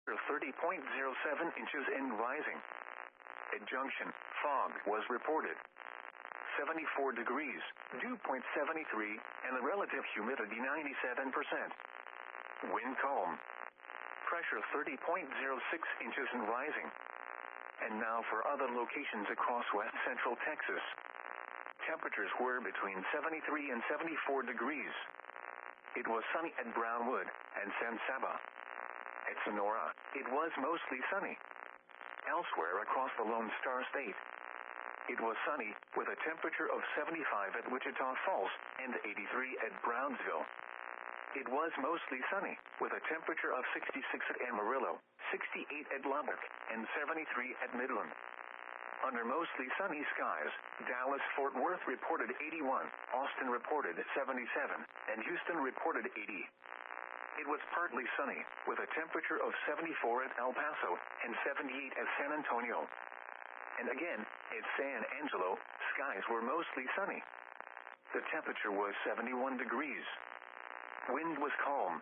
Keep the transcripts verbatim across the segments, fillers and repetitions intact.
thirty point zero seven inches and rising. At Junction, fog was reported. seventy-four degrees, dew point seven three, and the relative humidity ninety-seven percent. Wind calm. Pressure thirty point zero six inches and rising. And now for other locations across west central Texas. Temperatures were between seventy-three and seventy-four degrees. It was sunny at Brownwood and San Saba. At Sonora, it was mostly sunny. Elsewhere across the Lone Star State, it was sunny, with a temperature of seventy-five at Wichita Falls and eighty-three at Brownsville. It was mostly sunny, with a temperature of sixty-six at Amarillo, sixty-eight at Lubbock, and seventy-three at Midland. Under mostly sunny skies, Dallas-Fort Worth reported eighty-one, Austin reported seventy-seven, and Houston reported eighty. It was partly sunny, with a temperature of seventy-four at El Paso and seventy-eight at San Antonio. And again, at San Angelo, skies were mostly sunny. The temperature was seventy-one degrees. Wind was calm.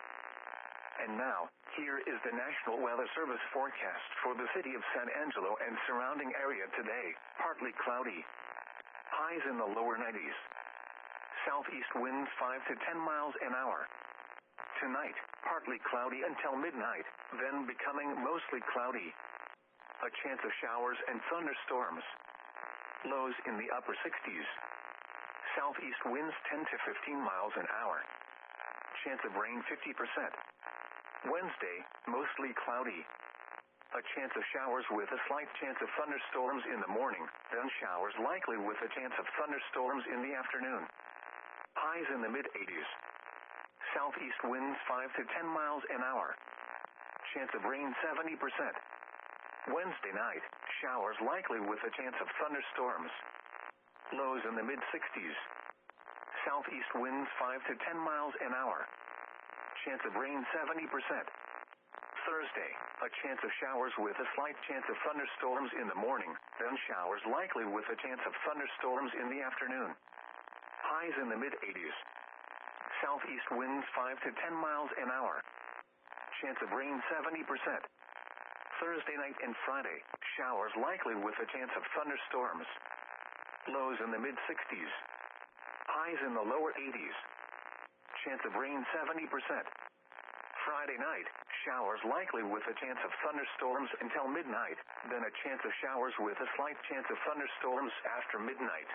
And now, here is the National Weather Service forecast for the city of San Angelo and surrounding area today. Partly cloudy. Highs in the lower nineties. Southeast winds five to ten miles an hour. Tonight, partly cloudy until midnight, then becoming mostly cloudy. A chance of showers and thunderstorms. Lows in the upper sixties. Southeast winds ten to fifteen miles an hour. Chance of rain fifty percent. Wednesday, mostly cloudy. A chance of showers with a slight chance of thunderstorms in the morning, then showers likely with a chance of thunderstorms in the afternoon. Highs in the mid-eighties. Southeast winds five to ten miles an hour. Chance of rain seventy percent. Wednesday night, showers likely with a chance of thunderstorms. Lows in the mid-sixties. Southeast winds five to ten miles an hour. Chance of rain seventy percent. Thursday, a chance of showers with a slight chance of thunderstorms in the morning, then showers likely with a chance of thunderstorms in the afternoon. Highs in the mid-eighties. Southeast winds five to ten miles an hour. Chance of rain seventy percent. Thursday night and Friday, showers likely with a chance of thunderstorms. Lows in the mid-sixties. Highs in the lower eighties. Chance of rain seventy percent. Friday night, showers likely with a chance of thunderstorms until midnight, then a chance of showers with a slight chance of thunderstorms after midnight.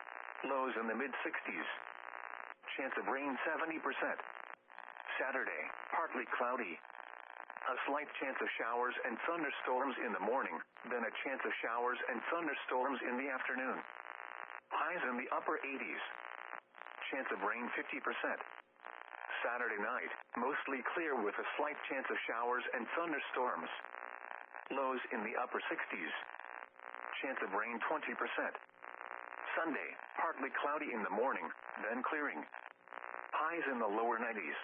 Lows in the mid-sixties. Chance of rain seventy percent. Saturday, partly cloudy. A slight chance of showers and thunderstorms in the morning, then a chance of showers and thunderstorms in the afternoon. Highs in the upper eighties. Chance of rain fifty percent. Saturday night, mostly clear with a slight chance of showers and thunderstorms. Lows in the upper sixties. Chance of rain twenty percent. Sunday, partly cloudy in the morning, then clearing. Highs in the lower nineties.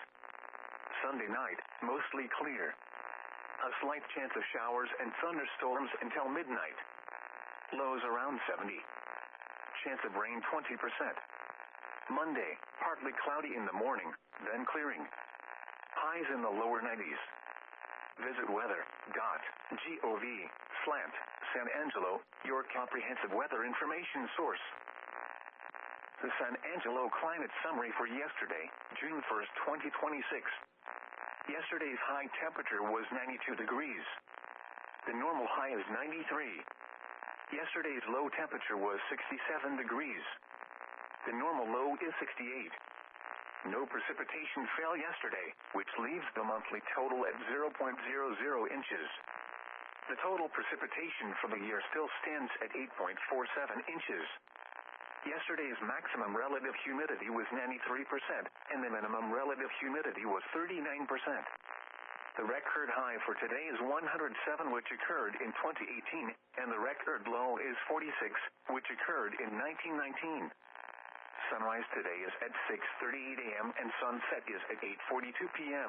Sunday night, mostly clear. A slight chance of showers and thunderstorms until midnight. Lows around seventy. Chance of rain twenty percent. Monday, partly cloudy in the morning, then clearing. Highs in the lower nineties. Visit weather dot gov slash San Angelo, your comprehensive weather information source. The San Angelo climate summary for yesterday, June first, twenty twenty-six. Yesterday's high temperature was ninety-two degrees. The normal high is ninety-three. Yesterday's low temperature was sixty-seven degrees. The normal low is sixty-eight. No precipitation fell yesterday, which leaves the monthly total at zero point zero zero inches. The total precipitation for the year still stands at eight point four seven inches. Yesterday's maximum relative humidity was ninety-three percent, and the minimum relative humidity was thirty-nine percent. The record high for today is one hundred seven, which occurred in twenty eighteen, and the record low is forty-six, which occurred in nineteen nineteen. Sunrise today is at six thirty-eight a.m. and sunset is at eight forty-two p.m.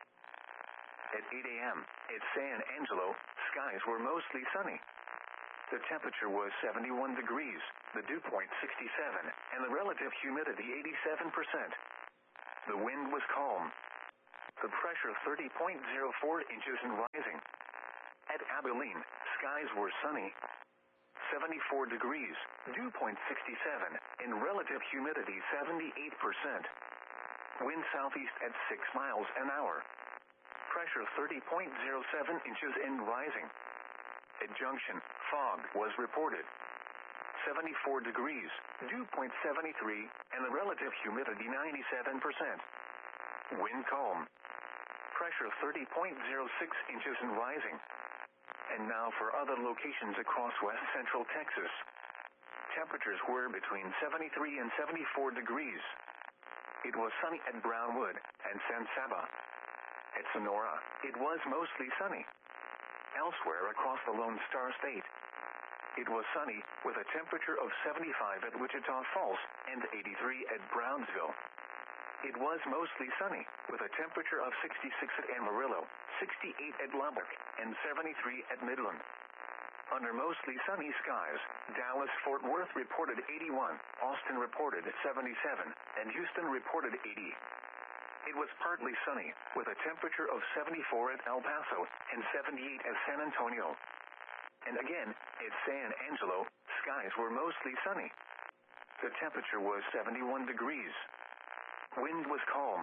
At eight a.m., at San Angelo, skies were mostly sunny. The temperature was seventy-one degrees, the dew point sixty-seven, and the relative humidity eighty-seven percent. The wind was calm. The pressure thirty point zero four inches and rising. At Abilene, skies were sunny. seventy-four degrees, dew point sixty-seven, and relative humidity seventy-eight percent. Wind southeast at six miles an hour. Pressure thirty point zero seven inches and rising. At Junction, fog was reported. seventy-four degrees, dew point seventy-three, and the relative humidity ninety-seven percent. Wind calm. Pressure thirty point zero six inches and rising. And now for other locations across west central Texas. Temperatures were between seventy-three and seventy-four degrees. It was sunny at Brownwood and San Saba. At Sonora, it was mostly sunny. Elsewhere across the Lone Star State, it was sunny with a temperature of seventy-five at Wichita Falls and eighty-three at Brownsville. It was mostly sunny with a temperature of sixty-six at Amarillo, sixty-eight at Lubbock, and seventy-three at Midland. Under mostly sunny skies, Dallas-Fort Worth reported eighty-one, Austin reported seventy-seven, and Houston reported eighty. It was partly sunny, with a temperature of seventy-four at El Paso and seventy-eight at San Antonio. And again, at San Angelo, skies were mostly sunny. The temperature was seventy-one degrees. Wind was calm.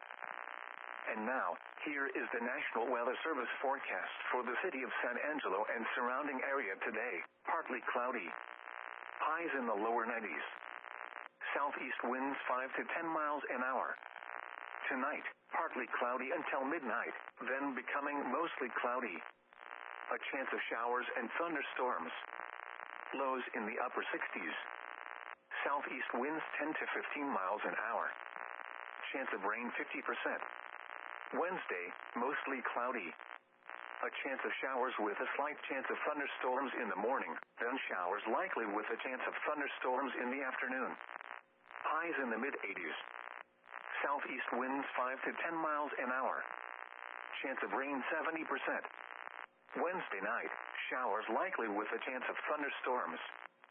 And now, here is the National Weather Service forecast for the city of San Angelo and surrounding area today. Partly cloudy. Highs in the lower nineties. Southeast winds five to ten miles an hour. Tonight, partly cloudy until midnight, then becoming mostly cloudy. A chance of showers and thunderstorms. Lows in the upper sixties. Southeast winds ten to fifteen miles an hour. Chance of rain fifty percent. Wednesday, mostly cloudy. A chance of showers with a slight chance of thunderstorms in the morning, then showers likely with a chance of thunderstorms in the afternoon. Highs in the mid-eighties. Southeast winds five to ten miles an hour. Chance of rain seventy percent. Wednesday night, showers likely with a chance of thunderstorms.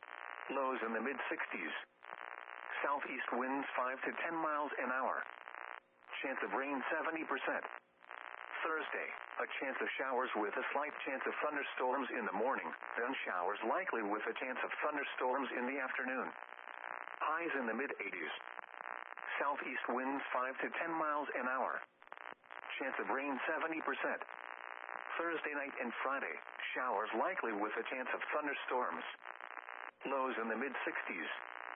Lows in the mid-sixties. Southeast winds five to ten miles an hour. Chance of rain seventy percent. Thursday, a chance of showers with a slight chance of thunderstorms in the morning, then showers likely with a chance of thunderstorms in the afternoon. Highs in the mid-eighties. Southeast winds five to ten miles an hour. Chance of rain seventy percent. Thursday night and Friday, showers likely with a chance of thunderstorms. Lows in the mid-sixties.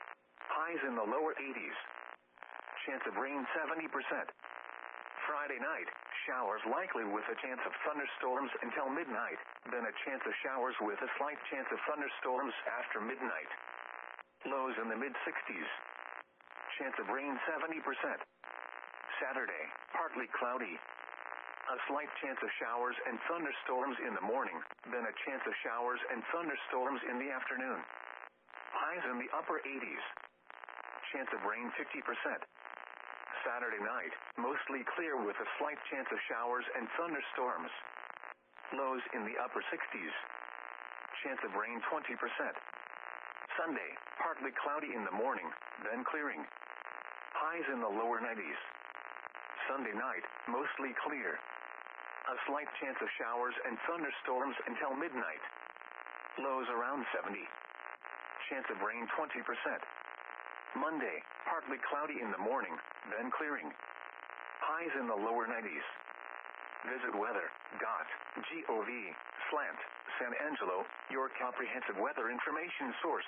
Highs in the lower eighties. Chance of rain seventy percent. Friday night, showers likely with a chance of thunderstorms until midnight, then a chance of showers with a slight chance of thunderstorms after midnight. Lows in the mid-sixties. Chance of rain seventy percent. Saturday, partly cloudy. A slight chance of showers and thunderstorms in the morning, then a chance of showers and thunderstorms in the afternoon. Highs in the upper eighties. Chance of rain fifty percent. Saturday night, mostly clear with a slight chance of showers and thunderstorms. Lows in the upper sixties. Chance of rain twenty percent. Sunday, partly cloudy in the morning, then clearing. Highs in the lower nineties. Sunday night, mostly clear. A slight chance of showers and thunderstorms until midnight. Lows around seventy. Chance of rain twenty percent. Monday, partly cloudy in the morning, then clearing. Highs in the lower nineties. Visit weather dot gov slash San Angelo, your comprehensive weather information source.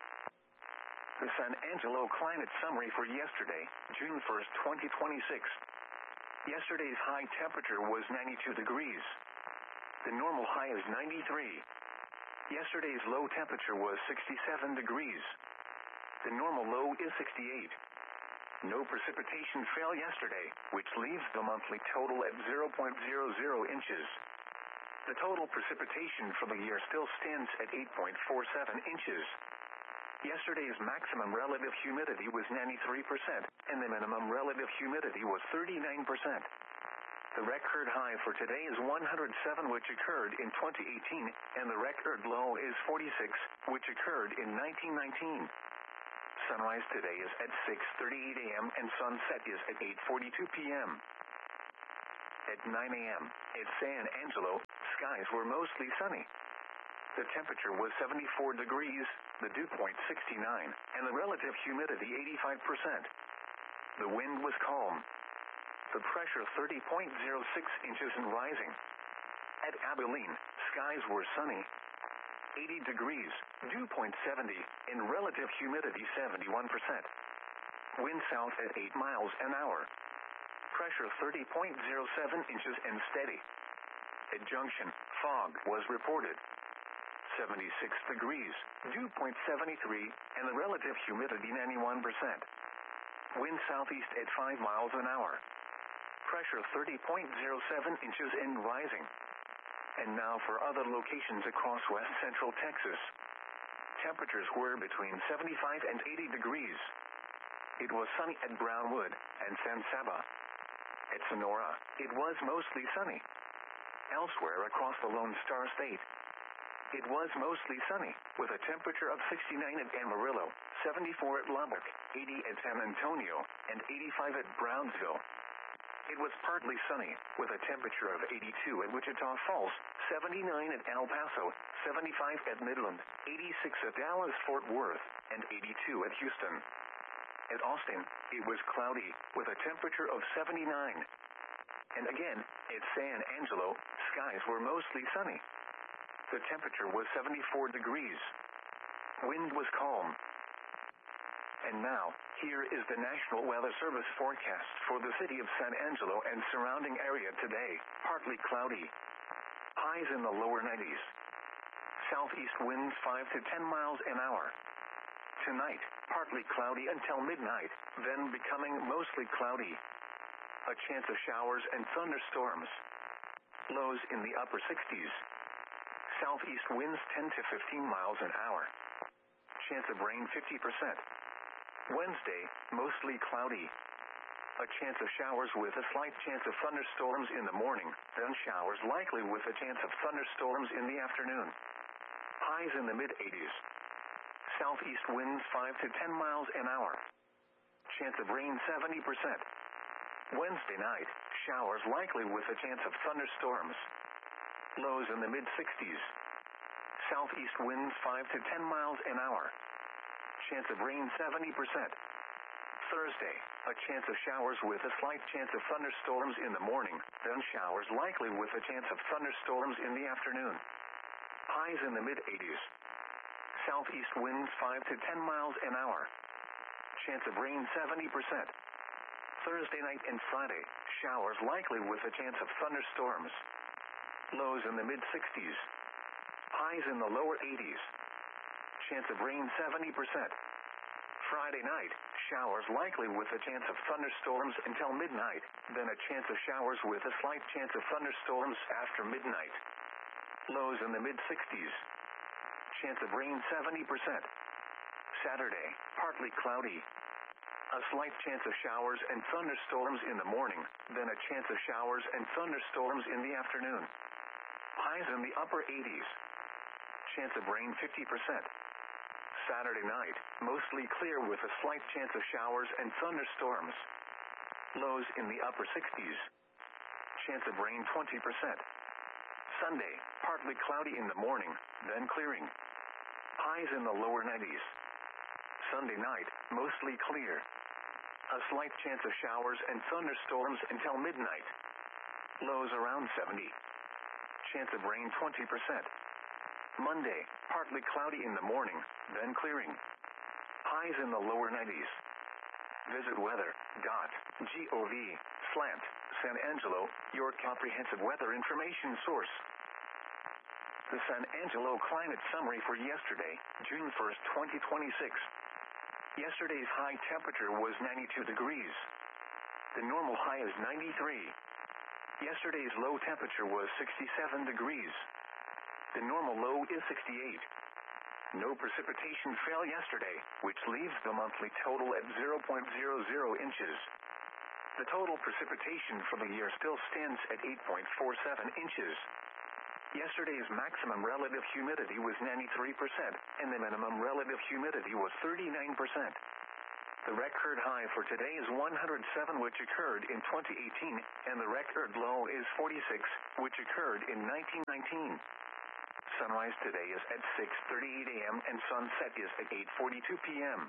The San Angelo climate summary for yesterday, June first, twenty twenty-six. Yesterday's high temperature was ninety-two degrees. The normal high is ninety-three. Yesterday's low temperature was sixty-seven degrees. The normal low is sixty-eight. No precipitation fell yesterday, which leaves the monthly total at zero point zero zero inches. The total precipitation for the year still stands at eight point four seven inches. Yesterday's maximum relative humidity was ninety-three percent, and the minimum relative humidity was thirty-nine percent. The record high for today is one hundred seven, which occurred in twenty eighteen, and the record low is forty-six, which occurred in nineteen nineteen. Sunrise today is at six thirty-eight a m and sunset is at eight forty-two p m At nine a m at San Angelo, skies were mostly sunny. The temperature was seventy-four degrees, the dew point sixty-nine, and the relative humidity eighty-five percent. The wind was calm. The pressure thirty point zero six inches and rising. At Abilene, skies were sunny. eighty degrees, dew point seventy, and relative humidity seventy-one percent. Wind south at eight miles an hour. Pressure thirty point zero seven inches and steady. At Junction, fog was reported. seventy-six degrees, dew point seventy-three, and the relative humidity ninety-one percent. Wind southeast at five miles an hour. Pressure thirty point zero seven inches and rising. And now for other locations across west central Texas. Temperatures were between seventy-five and eighty degrees. It was sunny at Brownwood and San Saba. At Sonora, it was mostly sunny. Elsewhere across the Lone Star State, it was mostly sunny, with a temperature of sixty-nine at Amarillo, seventy-four at Lubbock, eighty at San Antonio, and eighty-five at Brownsville. It was partly sunny, with a temperature of eighty-two at Wichita Falls, seventy-nine at El Paso, seventy-five at Midland, eighty-six at Dallas-Fort Worth, and eighty-two at Houston. At Austin, it was cloudy, with a temperature of seventy-nine. And again, at San Angelo, skies were mostly sunny. The temperature was seventy-four degrees. Wind was calm. And now, here is the National Weather Service forecast for the city of San Angelo and surrounding area today. Partly cloudy. Highs in the lower nineties. Southeast winds five to ten miles an hour. Tonight, partly cloudy until midnight, then becoming mostly cloudy. A chance of showers and thunderstorms. Lows in the upper sixties. Southeast winds ten to fifteen miles an hour. Chance of rain fifty percent. Wednesday, mostly cloudy. A chance of showers with a slight chance of thunderstorms in the morning, then showers likely with a chance of thunderstorms in the afternoon. Highs in the mid-eighties. Southeast winds five to ten miles an hour. Chance of rain seventy percent. Wednesday night, showers likely with a chance of thunderstorms. Lows in the mid-sixties. Southeast winds five to ten miles an hour. Chance of rain seventy percent. Thursday, a chance of showers with a slight chance of thunderstorms in the morning, then showers likely with a chance of thunderstorms in the afternoon. Highs in the mid-eighties. Southeast winds five to ten miles an hour. Chance of rain seventy percent. Thursday night and Friday, showers likely with a chance of thunderstorms. Lows in the mid-sixties. Highs in the lower eighties. Chance of rain seventy percent. Friday night, showers likely with a chance of thunderstorms until midnight, then a chance of showers with a slight chance of thunderstorms after midnight. Lows in the mid-sixties. Chance of rain seventy percent. Saturday, partly cloudy. A slight chance of showers and thunderstorms in the morning, then a chance of showers and thunderstorms in the afternoon. Highs in the upper eighties. Chance of rain fifty percent. Saturday night, mostly clear with a slight chance of showers and thunderstorms. Lows in the upper sixties. Chance of rain twenty percent. Sunday, partly cloudy in the morning, then clearing. Highs in the lower nineties. Sunday night, mostly clear. A slight chance of showers and thunderstorms until midnight. Lows around seventy. Chance of rain twenty percent. Monday, partly cloudy in the morning, then clearing. Highs in the lower nineties. Visit weather dot gov slash San Angelo, your comprehensive weather information source. The San Angelo climate summary for yesterday, June first, twenty twenty-six. Yesterday's high temperature was ninety-two degrees. The normal high is ninety-three. Yesterday's low temperature was sixty-seven degrees. The normal low is sixty-eight. No precipitation fell yesterday, which leaves the monthly total at zero point zero zero inches. The total precipitation for the year still stands at eight point four seven inches. Yesterday's maximum relative humidity was ninety-three percent, and the minimum relative humidity was thirty-nine percent. The record high for today is one hundred seven, which occurred in twenty eighteen, and the record low is forty-six, which occurred in nineteen nineteen. Sunrise today is at six thirty-eight a m and sunset is at eight forty-two p m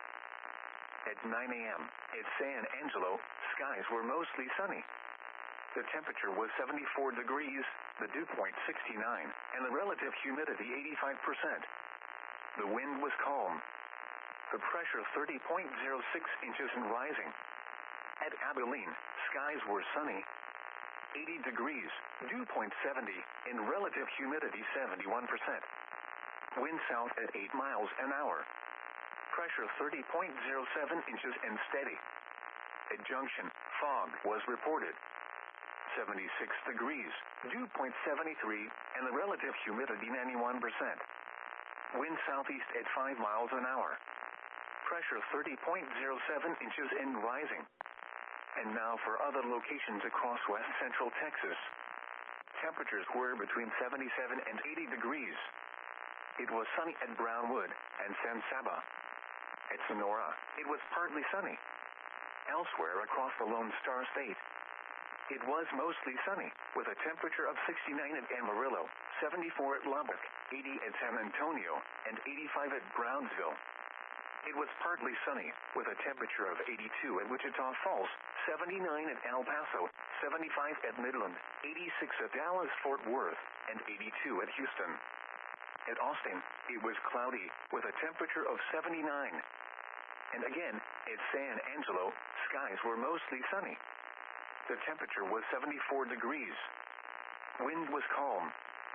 At nine a m at San Angelo, skies were mostly sunny. The temperature was seventy-four degrees, the dew point sixty-nine, and the relative humidity eighty-five percent. The wind was calm. The pressure thirty point zero six inches and rising. At Abilene, skies were sunny. eighty degrees, dew point seventy, and relative humidity seventy-one percent. Wind south at eight miles an hour. Pressure thirty point zero seven inches and steady. At Junction, fog was reported. seventy-six degrees, dew point seventy-three, and the relative humidity ninety-one percent. Wind southeast at five miles an hour. Pressure thirty point zero seven inches and rising. And now for other locations across west central Texas. Temperatures were between seventy-seven and eighty degrees. It was sunny at Brownwood and San Saba. At Sonora, it was partly sunny. Elsewhere across the Lone Star State, it was mostly sunny, with a temperature of sixty-nine at Amarillo, seventy-four at Lubbock, eighty at San Antonio, and eighty-five at Brownsville. It was partly sunny, with a temperature of eighty-two at Wichita Falls, seventy-nine at El Paso, seventy-five at Midland, eighty-six at Dallas-Fort Worth, and eighty-two at Houston. At Austin, it was cloudy, with a temperature of seventy-nine. And again, at San Angelo, skies were mostly sunny. The temperature was seventy-four degrees. Wind was calm.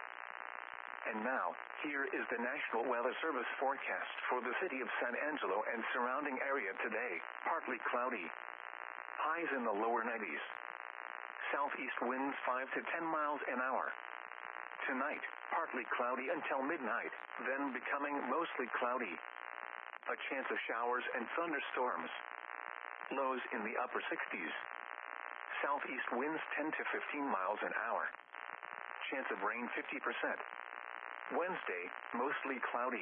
And now, here is the National Weather Service forecast for the city of San Angelo and surrounding area today. Partly cloudy. Highs in the lower nineties. Southeast winds five to ten miles an hour. Tonight, partly cloudy until midnight, then becoming mostly cloudy. A chance of showers and thunderstorms. Lows in the upper sixties. Southeast winds ten to fifteen miles an hour. Chance of rain fifty percent. Wednesday, mostly cloudy.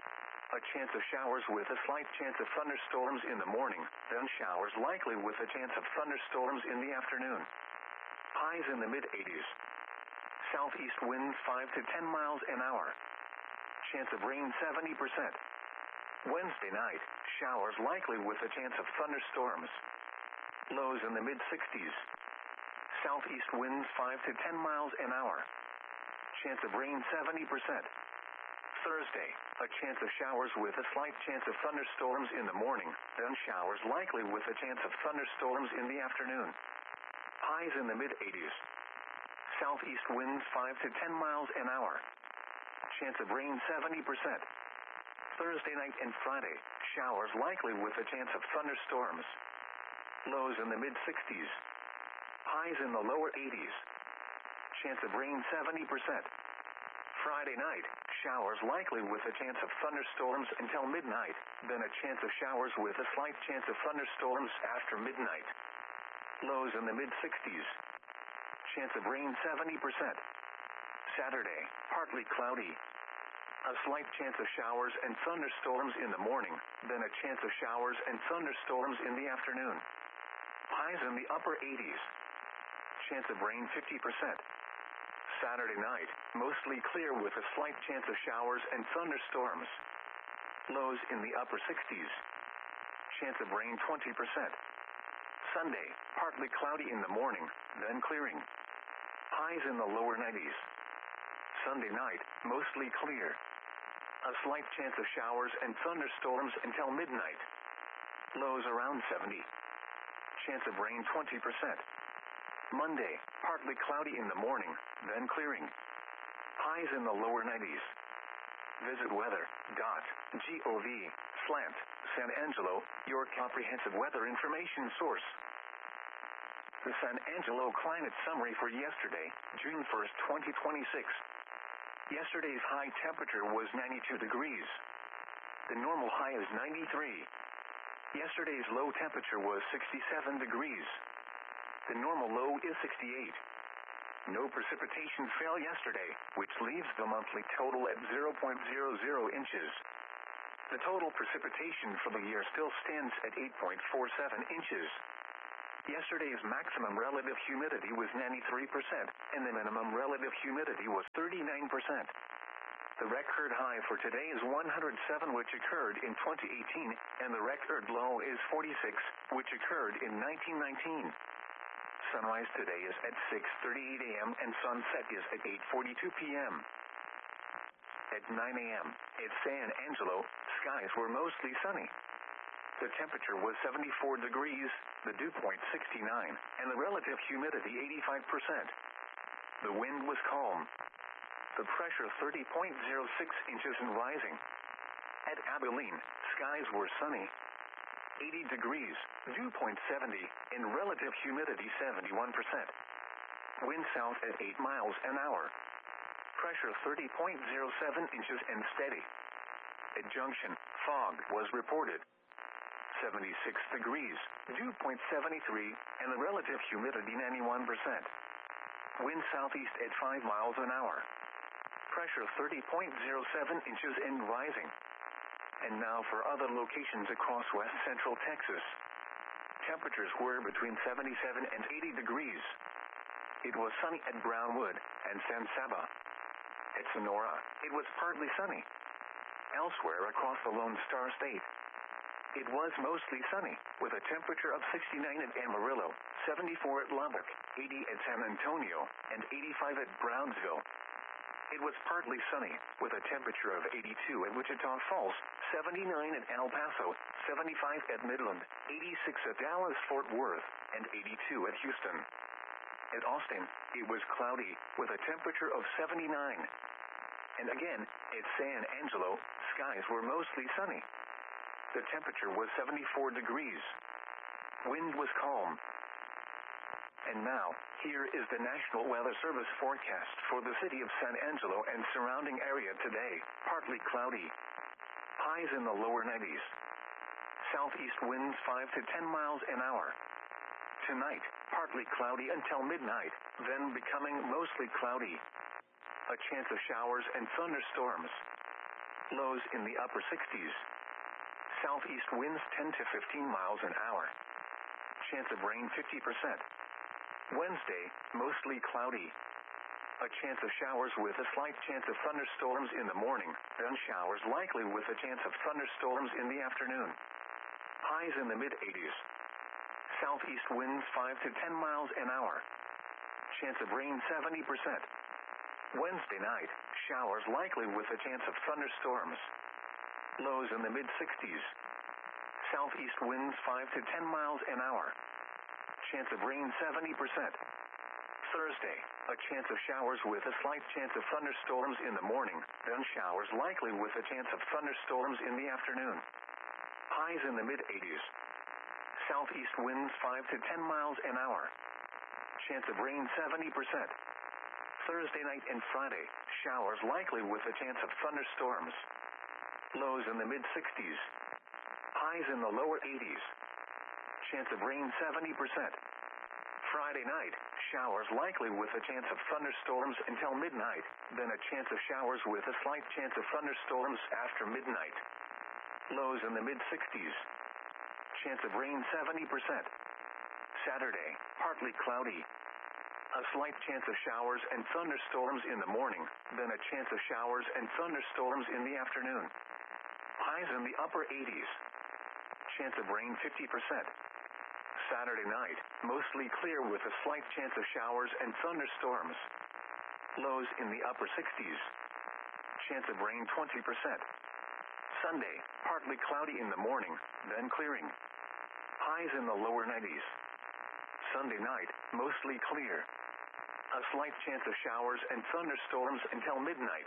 A chance of showers with a slight chance of thunderstorms in the morning, then showers likely with a chance of thunderstorms in the afternoon. Highs in the mid-eighties. Southeast winds five to ten miles an hour. Chance of rain seventy percent. Wednesday night, showers likely with a chance of thunderstorms. Lows in the mid-sixties. Southeast winds five to ten miles an hour. Chance of rain seventy percent. Thursday, a chance of showers with a slight chance of thunderstorms in the morning, then showers likely with a chance of thunderstorms in the afternoon. Highs in the mid-eighties. Southeast winds five to ten miles an hour. Chance of rain seventy percent. Thursday night and Friday, showers likely with a chance of thunderstorms. Lows in the mid-sixties. Highs in the lower eighties. Chance of rain seventy percent. Friday night, showers likely with a chance of thunderstorms until midnight, then a chance of showers with a slight chance of thunderstorms after midnight. Lows in the mid-sixties. Chance of rain seventy percent. Saturday, partly cloudy. A slight chance of showers and thunderstorms in the morning, then a chance of showers and thunderstorms in the afternoon. Highs in the upper eighties. Chance of rain fifty percent. Saturday night, mostly clear with a slight chance of showers and thunderstorms. Lows in the upper sixties. Chance of rain twenty percent. Sunday, partly cloudy in the morning, then clearing. Highs in the lower nineties. Sunday night, mostly clear. A slight chance of showers and thunderstorms until midnight. Lows around seventy. Chance of rain twenty percent. Monday, partly cloudy in the morning, then clearing. Highs in the lower nineties. Visit weather dot gov slash San Angelo, your comprehensive weather information source. The San Angelo climate summary for yesterday, June first, twenty twenty-six. Yesterday's high temperature was ninety-two degrees. The normal high is ninety-three. Yesterday's low temperature was sixty-seven degrees. The normal low is sixty-eight. No precipitation fell yesterday, which leaves the monthly total at zero point zero zero inches. The total precipitation for the year still stands at eight point four seven inches. Yesterday's maximum relative humidity was ninety-three percent, and the minimum relative humidity was thirty-nine percent. The record high for today is one hundred seven, which occurred in twenty eighteen, and the record low is forty-six, which occurred in nineteen nineteen. Sunrise today is at six thirty-eight a m and sunset is at eight forty-two p m At nine a m at San Angelo, skies were mostly sunny. The temperature was seventy-four degrees, the dew point sixty-nine, and the relative humidity eighty-five percent. The wind was calm. The pressure thirty point zero six inches and rising. At Abilene, skies were sunny. eighty degrees, dew point seventy, and relative humidity seventy-one percent. Wind south at eight miles an hour. Pressure thirty point zero seven inches and steady. At Junction, fog was reported. seventy-six degrees, dew point seventy-three, and the relative humidity ninety-one percent. Wind southeast at five miles an hour. Pressure thirty point zero seven inches and rising. And now for other locations across west central Texas. Temperatures were between seventy-seven and eighty degrees. It was sunny at Brownwood and San Saba. At Sonora, it was partly sunny. Elsewhere across the Lone Star State, it was mostly sunny, with a temperature of sixty-nine at Amarillo, seventy-four at Lubbock, eighty at San Antonio, and eighty-five at Brownsville. It was partly sunny, with a temperature of eighty-two at Wichita Falls, seventy-nine at El Paso, seventy-five at Midland, eighty-six at Dallas-Fort Worth, and eighty-two at Houston. At Austin, it was cloudy, with a temperature of seventy-nine. And again, at San Angelo, skies were mostly sunny. The temperature was seventy-four degrees. Wind was calm. And now, here is the National Weather Service forecast for the city of San Angelo and surrounding area today. Partly cloudy. Highs in the lower nineties. Southeast winds five to ten miles an hour. Tonight, partly cloudy until midnight, then becoming mostly cloudy. A chance of showers and thunderstorms. Lows in the upper sixties. Southeast winds ten to fifteen miles an hour. Chance of rain fifty percent. Wednesday, mostly cloudy. A chance of showers with a slight chance of thunderstorms in the morning, then showers likely with a chance of thunderstorms in the afternoon. Highs in the mid-eighties. Southeast winds five to ten miles an hour. Chance of rain seventy percent. Wednesday night, showers likely with a chance of thunderstorms. Lows in the mid-sixties. Southeast winds five to ten miles an hour. Chance of rain seventy percent. Thursday, a chance of showers with a slight chance of thunderstorms in the morning, then showers likely with a chance of thunderstorms in the afternoon. Highs in the mid-eighties. Southeast winds five to ten miles an hour. Chance of rain seventy percent. Thursday night and Friday, showers likely with a chance of thunderstorms. Lows in the mid-sixties. Highs in the lower eighties. Chance of rain seventy percent. Friday night, showers likely with a chance of thunderstorms until midnight, then a chance of showers with a slight chance of thunderstorms after midnight. Lows in the mid-sixties. Chance of rain seventy percent. Saturday, partly cloudy. A slight chance of showers and thunderstorms in the morning, then a chance of showers and thunderstorms in the afternoon. Highs in the upper eighties. Chance of rain fifty percent. Saturday night, mostly clear with a slight chance of showers and thunderstorms. Lows in the upper sixties. Chance of rain twenty percent. Sunday, partly cloudy in the morning, then clearing. Highs in the lower nineties. Sunday night, mostly clear. A slight chance of showers and thunderstorms until midnight.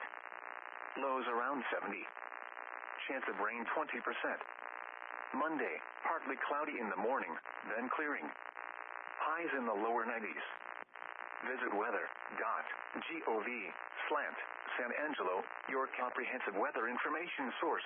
Lows around seventy. Chance of rain twenty percent. Monday, partly cloudy in the morning, then clearing. Highs in the lower nineties. Visit weather.gov slant San Angelo, your comprehensive weather information source.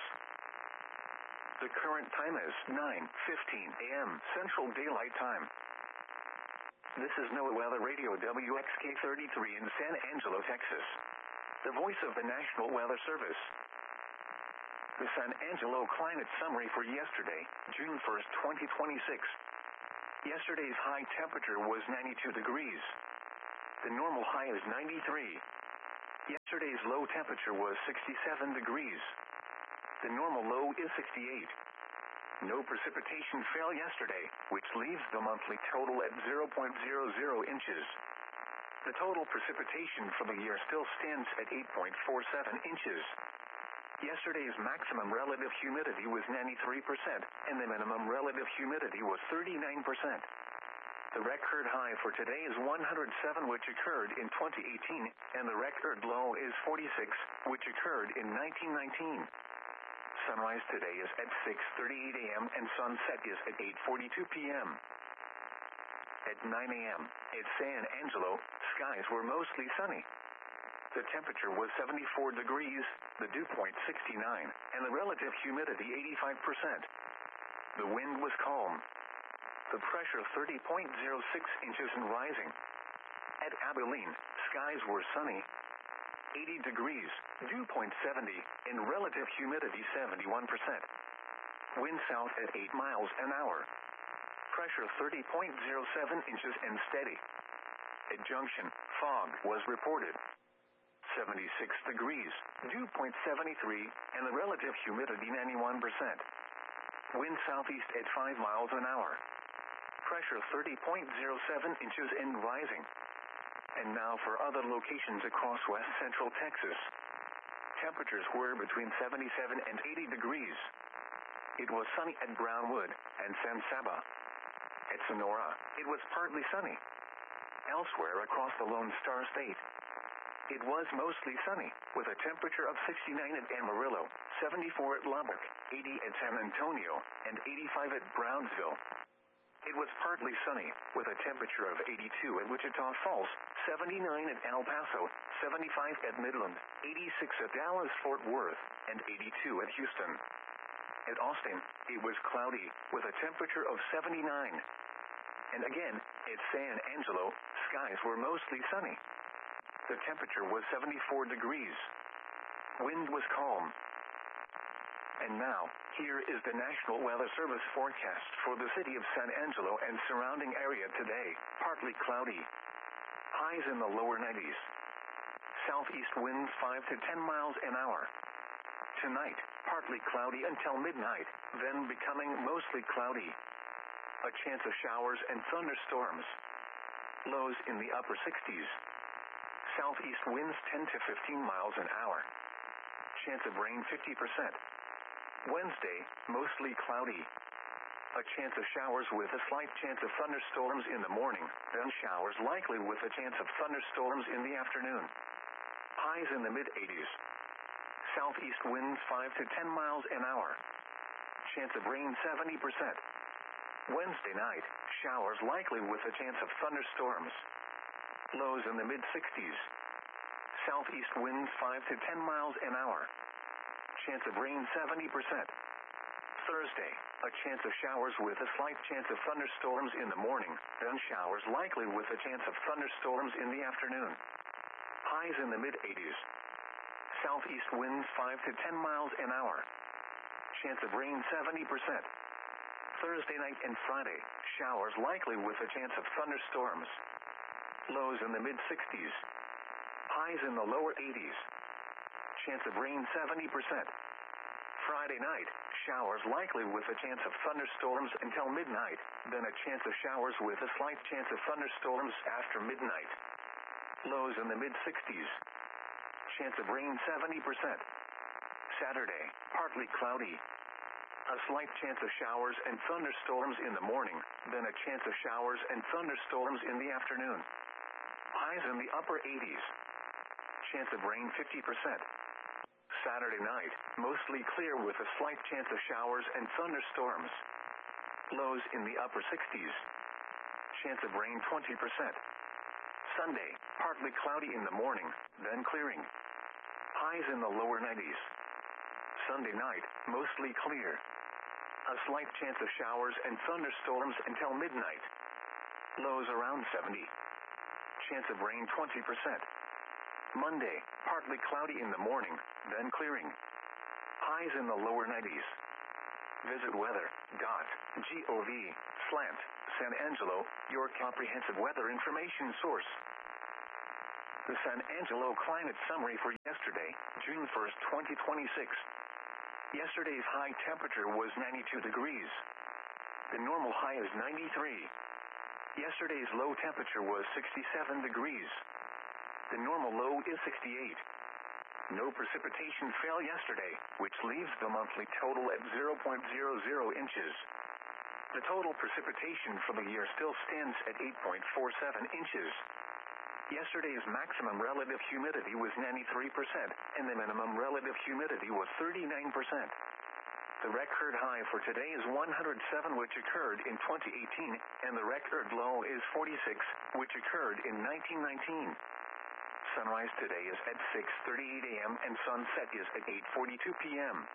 The current time is nine fifteen a m Central Daylight Time. This is NOAA Weather Radio W X K thirty-three in San Angelo, Texas. The voice of the National Weather Service. The San Angelo climate summary for yesterday, June first, twenty twenty-six. Yesterday's high temperature was ninety-two degrees. The normal high is ninety-three. Yesterday's low temperature was sixty-seven degrees. The normal low is sixty-eight. No precipitation fell yesterday, which leaves the monthly total at zero point zero zero inches. The total precipitation for the year still stands at eight point four seven inches. Yesterday's maximum relative humidity was ninety-three percent, and the minimum relative humidity was thirty-nine percent. The record high for today is one hundred seven, which occurred in twenty eighteen, and the record low is forty-six, which occurred in nineteen nineteen. Sunrise today is at six thirty-eight a m and sunset is at eight forty-two p m At nine a m at San Angelo, skies were mostly sunny. The temperature was seventy-four degrees, the dew point sixty-nine, and the relative humidity eighty-five percent. The wind was calm. The pressure thirty point zero six inches and rising. At Abilene, skies were sunny. eighty degrees, dew point seventy, and relative humidity seventy-one percent. Wind south at eight miles an hour. Pressure thirty point zero seven inches and steady. At Junction, fog was reported. seventy-six degrees, dew point seventy-three, and the relative humidity ninety-one percent. Wind southeast at five miles an hour. Pressure thirty point zero seven inches and rising. And now for other locations across west central Texas. Temperatures were between seventy-seven and eighty degrees. It was sunny at Brownwood and San Saba. At Sonora, it was partly sunny. Elsewhere across the Lone Star State, it was mostly sunny, with a temperature of sixty-nine at Amarillo, seventy-four at Lubbock, eighty at San Antonio, and eighty-five at Brownsville. It was partly sunny, with a temperature of eighty-two at Wichita Falls, seventy-nine at El Paso, seventy-five at Midland, eighty-six at Dallas-Fort Worth, and eighty-two at Houston. At Austin, it was cloudy, with a temperature of seventy-nine. And again, at San Angelo, skies were mostly sunny. The temperature was seventy-four degrees. Wind was calm. And now, here is the National Weather Service forecast for the city of San Angelo and surrounding area today. Partly cloudy. Highs in the lower nineties. Southeast winds five to ten miles an hour. Tonight, partly cloudy until midnight, then becoming mostly cloudy. A chance of showers and thunderstorms. Lows in the upper sixties. Southeast winds ten to fifteen miles an hour. Chance of rain fifty percent. Wednesday, mostly cloudy. A chance of showers with a slight chance of thunderstorms in the morning, then showers likely with a chance of thunderstorms in the afternoon. Highs in the mid eighties. Southeast winds five to ten miles an hour. Chance of rain seventy percent. Wednesday night, showers likely with a chance of thunderstorms. Lows in the mid sixties. Southeast winds five to ten miles an hour. Chance of rain seventy percent. Thursday, a chance of showers with a slight chance of thunderstorms in the morning, then showers likely with a chance of thunderstorms in the afternoon. Highs in the mid eighties. Southeast winds five to ten miles an hour. Chance of rain seventy percent. Thursday night and Friday, showers likely with a chance of thunderstorms. Lows in the mid sixties. Highs in the lower eighties. Chance of rain seventy percent. Friday night, showers likely with a chance of thunderstorms until midnight, then a chance of showers with a slight chance of thunderstorms after midnight. Lows in the mid sixties. Chance of rain seventy percent. Saturday, partly cloudy. A slight chance of showers and thunderstorms in the morning, then a chance of showers and thunderstorms in the afternoon. Highs in the upper eighties. Chance of rain fifty percent. Saturday night, mostly clear with a slight chance of showers and thunderstorms. Lows in the upper sixties. Chance of rain twenty percent. Sunday, partly cloudy in the morning, then clearing. Highs in the lower nineties. Sunday night, mostly clear. A slight chance of showers and thunderstorms until midnight. Lows around seventy. Chance of rain twenty percent. Monday, partly cloudy in the morning, then clearing. highs in the lower nineties. Visit weather.gov slant San Angelo, your comprehensive weather information source. The San Angelo climate summary for yesterday, June first, twenty twenty-six. Yesterday's high temperature was ninety-two degrees. The normal high is ninety-three. Yesterday's low temperature was sixty-seven degrees. The normal low is sixty-eight. No precipitation fell yesterday, which leaves the monthly total at zero point zero zero inches. The total precipitation for the year still stands at eight point four seven inches. Yesterday's maximum relative humidity was ninety-three percent, and the minimum relative humidity was thirty-nine percent. The record high for today is one hundred seven, which occurred in twenty eighteen, and the record low is forty-six, which occurred in nineteen nineteen. Sunrise today is at six thirty-eight a m and sunset is at eight forty-two p m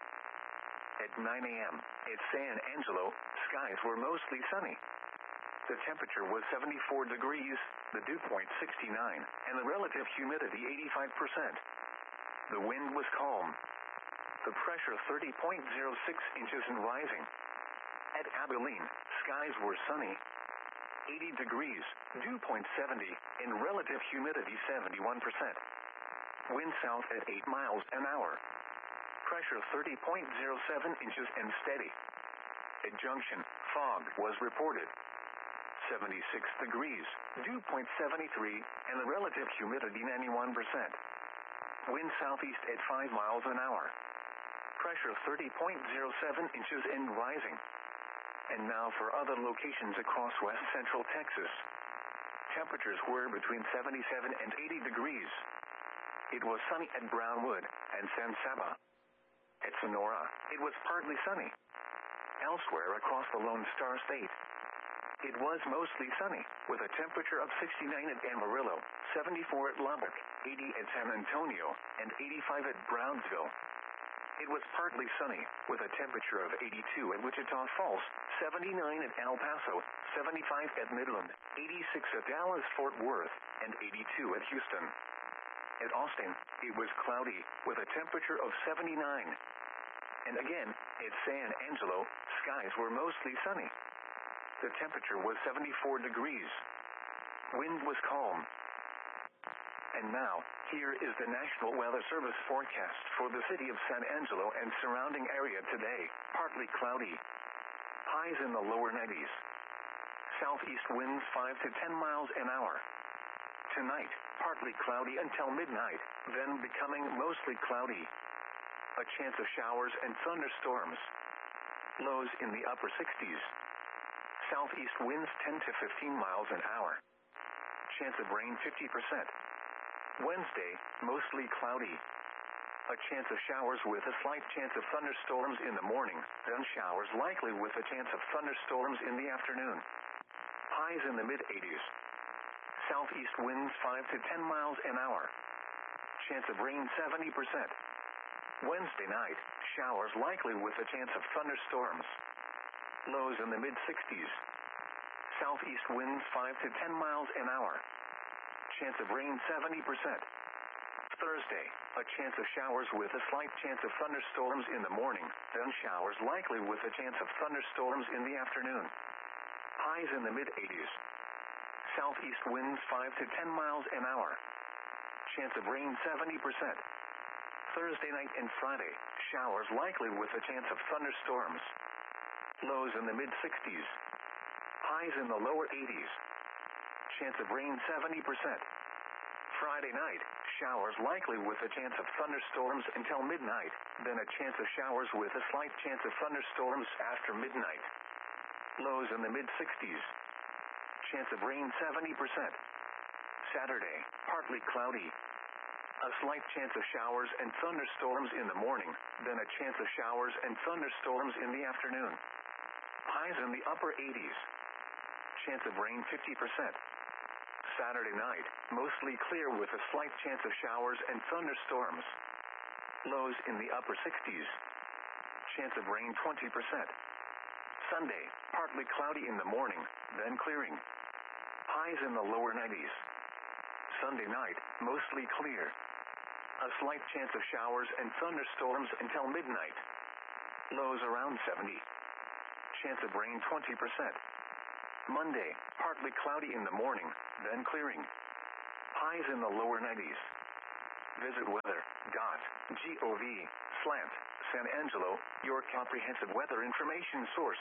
At nine a m at San Angelo, skies were mostly sunny. The temperature was seventy-four degrees, the dew point sixty-nine, and the relative humidity eighty-five percent. The wind was calm. The pressure thirty point zero six inches and rising. At Abilene, skies were sunny. eighty degrees, dew point seventy, and relative humidity seventy-one percent. Wind south at eight miles an hour. Pressure thirty point zero seven inches and steady. At Junction, fog was reported. seventy-six degrees, dew point seventy-three, and the relative humidity ninety-one percent. Wind southeast at five miles an hour. Pressure thirty point zero seven inches and rising. And now for other locations across west central Texas. Temperatures were between seventy-seven and eighty degrees. It was sunny at Brownwood and San Saba. At Sonora, it was partly sunny. Elsewhere across the Lone Star State, it was mostly sunny, with a temperature of sixty-nine at Amarillo, seventy-four at Lubbock, eighty at San Antonio, and eighty-five at Brownsville. It was partly sunny, with a temperature of eighty-two at Wichita Falls, seventy-nine at El Paso, seventy-five at Midland, eighty-six at Dallas-Fort Worth, and eighty-two at Houston. At Austin, it was cloudy, with a temperature of seventy-nine. And again, at San Angelo, skies were mostly sunny. The temperature was seventy-four degrees. Wind was calm. And now, here is the National Weather Service forecast for the city of San Angelo and surrounding area today. Partly cloudy. Highs in the lower nineties. Southeast winds five to ten miles an hour. Tonight, partly cloudy until midnight, then becoming mostly cloudy. A chance of showers and thunderstorms. Lows in the upper sixties. Southeast winds ten to fifteen miles an hour. Chance of rain fifty percent. Wednesday, mostly cloudy. A chance of showers with a slight chance of thunderstorms in the morning, then showers likely with a chance of thunderstorms in the afternoon. Highs in the mid-eighties. Southeast winds five to ten miles an hour. Chance of rain seventy percent. Wednesday night, showers likely with a chance of thunderstorms. Lows in the mid-sixties. Southeast winds five to ten miles an hour. Chance of rain seventy percent. Thursday, a chance of showers with a slight chance of thunderstorms in the morning, then showers likely with a chance of thunderstorms in the afternoon. Highs in the mid-eighties. Southeast winds five to ten miles an hour. Chance of rain seventy percent. Thursday night and Friday, showers likely with a chance of thunderstorms. Lows in the mid-sixties. Highs in the lower eighties. Chance of rain seventy percent. Friday night, showers likely with a chance of thunderstorms until midnight, then a chance of showers with a slight chance of thunderstorms after midnight. Lows in the mid-sixties. Chance of rain seventy percent. Saturday, partly cloudy. A slight chance of showers and thunderstorms in the morning, then a chance of showers and thunderstorms in the afternoon. Highs in the upper eighties. Chance of rain fifty percent. Saturday night, mostly clear with a slight chance of showers and thunderstorms. Lows in the upper sixties. Chance of rain twenty percent. Sunday, partly cloudy in the morning, then clearing. Highs in the lower nineties. Sunday night, mostly clear. A A slight chance of showers and thunderstorms until midnight. Lows around seventy. Chance of rain twenty percent. Monday, partly cloudy in the morning, then clearing. Highs in the lower nineties. Visit weather.gov slant San Angelo, your comprehensive weather information source.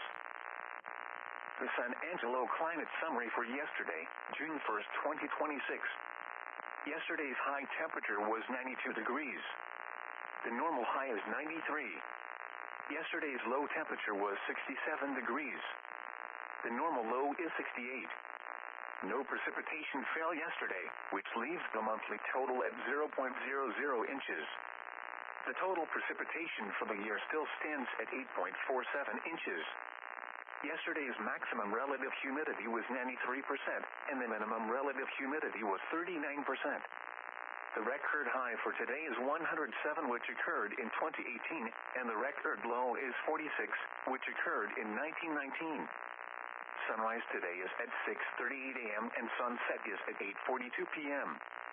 The San Angelo climate summary for yesterday, June first, twenty twenty-six. Yesterday's high temperature was ninety-two degrees. The normal high is ninety-three. Yesterday's low temperature was sixty-seven degrees. The normal low is sixty-eight. No precipitation fell yesterday, which leaves the monthly total at zero point zero zero inches. The total precipitation for the year still stands at eight point four seven inches. Yesterday's maximum relative humidity was ninety-three percent, and the minimum relative humidity was thirty-nine percent. The record high for today is one hundred seven, which occurred in twenty eighteen, and the record low is forty-six, which occurred in nineteen nineteen. Sunrise today is at six thirty-eight a m and sunset is at eight forty-two p m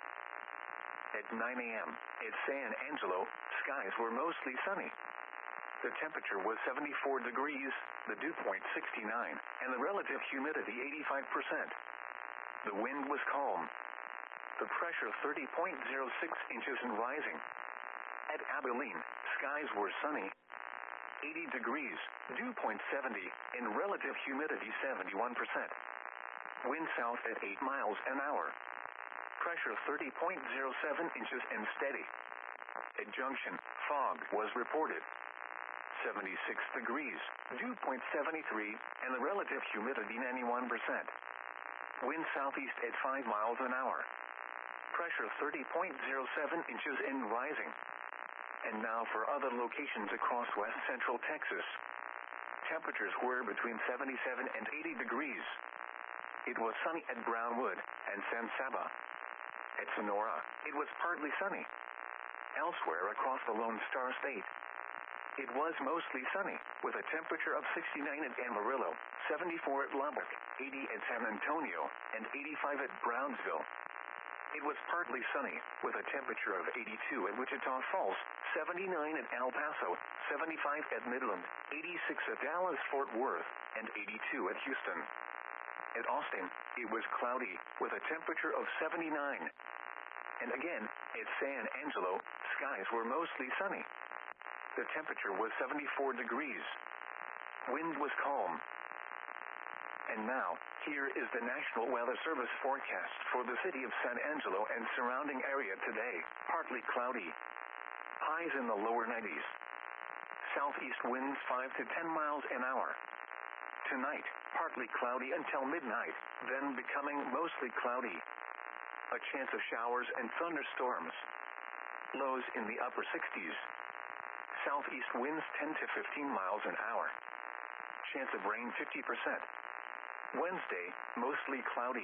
At nine a m at San Angelo, skies were mostly sunny. The temperature was seventy-four degrees, the dew point sixty-nine, and the relative humidity eighty-five percent. The wind was calm. The pressure thirty point zero six inches and rising. At Abilene, skies were sunny. eighty degrees, dew point seventy, and relative humidity seventy-one percent. Wind south at eight miles an hour. Pressure thirty point zero seven inches and steady. At Junction, fog was reported. seventy-six degrees, dew point seventy-three, and the relative humidity ninety-one percent. Wind southeast at five miles an hour. Pressure thirty point zero seven inches and rising. And now for other locations across west central Texas. Temperatures were between seventy-seven and eighty degrees. It was sunny at Brownwood and San Saba. At Sonora, it was partly sunny. Elsewhere across the Lone Star State, it was mostly sunny, with a temperature of sixty-nine at Amarillo, seventy-four at Lubbock, eighty at San Antonio, and eighty-five at Brownsville. It was partly sunny, with a temperature of eighty-two at Wichita Falls, seventy-nine at El Paso, seventy-five at Midland, eighty-six at Dallas-Fort Worth, and eighty-two at Houston. At Austin, it was cloudy, with a temperature of seventy-nine. And again, at San Angelo, skies were mostly sunny. The temperature was seventy-four degrees. Wind was calm. And now, here is the National Weather Service forecast for the city of San Angelo and surrounding area today. Partly cloudy. Highs in the lower nineties. Southeast winds five to ten miles an hour. Tonight, partly cloudy until midnight, then becoming mostly cloudy. A chance of showers and thunderstorms. Lows in the upper sixties. Southeast winds ten to fifteen miles an hour. Chance of rain fifty percent. Wednesday, mostly cloudy.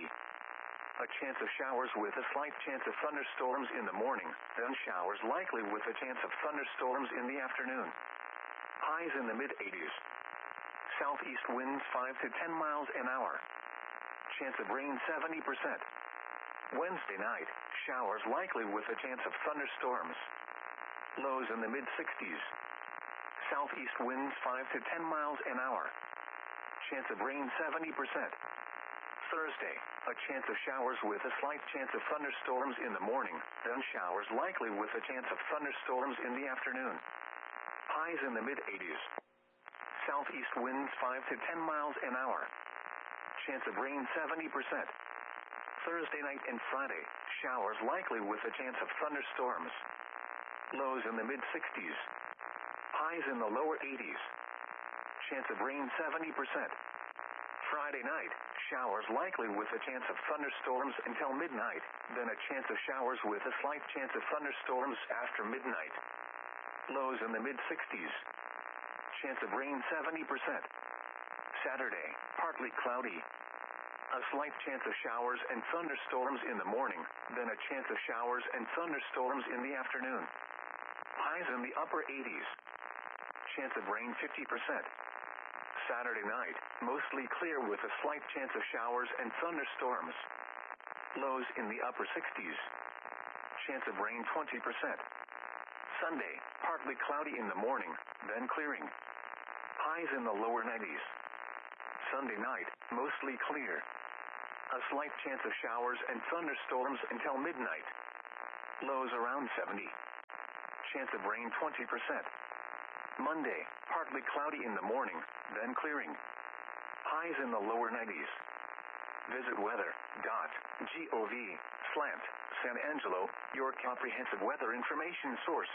A chance of showers with a slight chance of thunderstorms in the morning, then showers likely with a chance of thunderstorms in the afternoon. Highs in the mid eighties. Southeast winds five to ten miles an hour. Chance of rain seventy percent. Wednesday night, showers likely with a chance of thunderstorms. Lows in the mid sixties. Southeast winds five to ten miles an hour. Chance of rain seventy percent. Thursday, a chance of showers with a slight chance of thunderstorms in the morning, then showers likely with a chance of thunderstorms in the afternoon. Highs in the mid eighties. Southeast winds five to ten miles an hour. Chance of rain seventy percent. Thursday night and Friday, showers likely with a chance of thunderstorms. Lows in the mid sixties. Highs in the lower eighties. Chance of rain seventy percent. Friday night, showers likely with a chance of thunderstorms until midnight, then a chance of showers with a slight chance of thunderstorms after midnight. Lows in the mid sixties. Chance of rain seventy percent. Saturday, partly cloudy. A slight chance of showers and thunderstorms in the morning, then a chance of showers and thunderstorms in the afternoon. Highs in the upper eighties. Chance of rain fifty percent. Saturday night, mostly clear with a slight chance of showers and thunderstorms. Lows in the upper sixties. Chance of rain twenty percent. Sunday, partly cloudy in the morning, then clearing. Highs in the lower nineties. Sunday night, mostly clear. A slight chance of showers and thunderstorms until midnight. Lows around seventy. Chance of rain twenty percent. Monday, partly cloudy in the morning, then clearing. Highs in the lower nineties. Visit weather dot gov slash San Angelo, your comprehensive weather information source.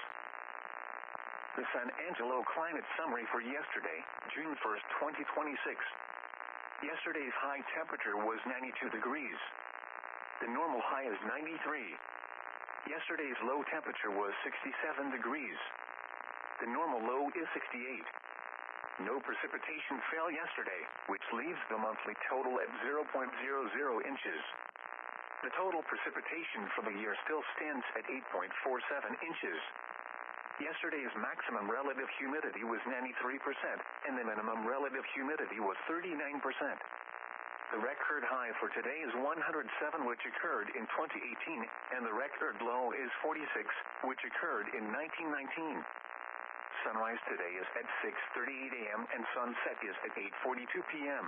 The San Angelo climate summary for yesterday, June first, twenty twenty-six. Yesterday's high temperature was ninety-two degrees. The normal high is ninety-three. Yesterday's low temperature was sixty-seven degrees. The normal low is sixty-eight. No precipitation fell yesterday, which leaves the monthly total at zero point zero zero inches. The total precipitation for the year still stands at eight point four seven inches. Yesterday's maximum relative humidity was ninety-three percent, and the minimum relative humidity was thirty-nine percent. The record high for today is one hundred seven, which occurred in twenty eighteen, and the record low is forty-six, which occurred in nineteen nineteen. Sunrise today is at six thirty-eight a m and sunset is at eight forty-two p m